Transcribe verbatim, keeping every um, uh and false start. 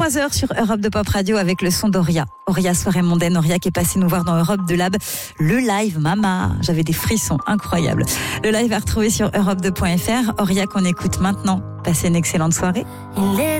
trois heures sur Europe deux Pop Radio avec le son d'Auria. Auria Soirée Mondaine, Auria qui est passée nous voir dans Europe deux Lab. Le live, mama, j'avais des frissons incroyables. Le live à retrouver sur europe deux point f r. Auria qu'on écoute maintenant. Passez une excellente soirée. Il est